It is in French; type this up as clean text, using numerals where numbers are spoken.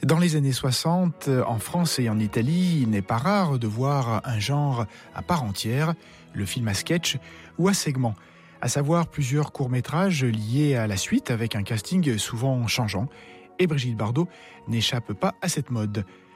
Dans les années 60, en France et en Italie, il n'est pas rare de voir un genre à part entière, le film à sketch ou à segments, à savoir plusieurs courts-métrages liés à la suite avec un casting souvent changeant. Et Brigitte Bardot n'échappe pas à cette mode.